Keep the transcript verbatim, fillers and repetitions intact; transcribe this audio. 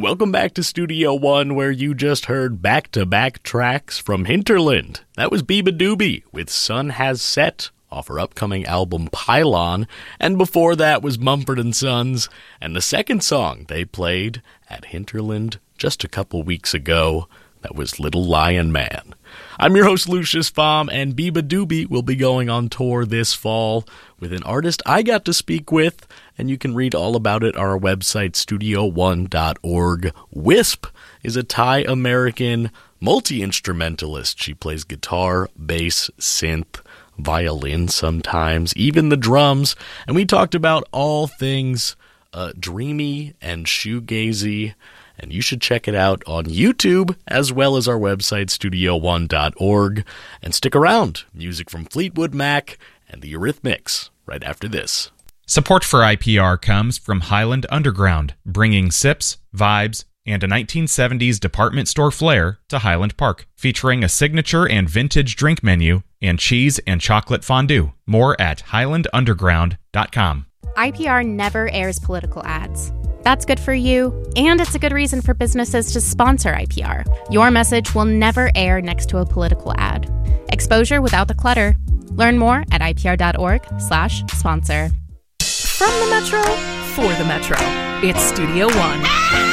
Welcome back to Studio One, where you just heard back-to-back tracks from Hinterland. That was Beabadoobee with Sun Has Set off her upcoming album Pylon, and before that was Mumford and Sons, and the second song they played at Hinterland just a couple weeks ago, that was Little Lion Man. I'm your host, Lucius Baum, and Beabadoobee will be going on tour this fall with an artist I got to speak with, and you can read all about it on our website, studio one dot org. Wisp is a Thai-American multi-instrumentalist. She plays guitar, bass, synth, violin sometimes, even the drums, and we talked about all things uh, dreamy and shoegazy, and you should check it out on YouTube as well as our website, studio one dot org. And stick around. Music from Fleetwood Mac and the Eurythmics right after this. Support for I P R comes from Highland Underground, bringing sips, vibes, and a nineteen seventies department store flair to Highland Park, featuring a signature and vintage drink menu and cheese and chocolate fondue. More at highland underground dot com. I P R never airs political ads. That's good for you, and it's a good reason for businesses to sponsor I P R. Your message will never air next to a political ad. Exposure without the clutter. Learn more at I P R dot org slash sponsor. From the Metro, for the Metro, it's Studio One.